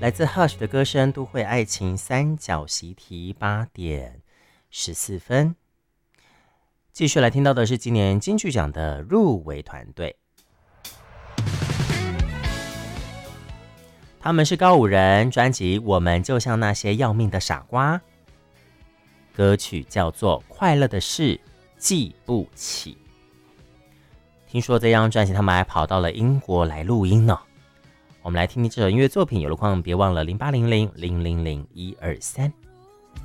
来自 Hush 的歌声，都会爱情三角习题8:14。继续来听到的是今年金曲奖的入围团队，他们是告五人，专辑《我们就像那些要命的傻瓜》，歌曲叫做《快乐的事记不起》。听说这张专辑他们还跑到了英国来录音呢。我们来听听这首音乐作品，有路况别忘了0800-000-123。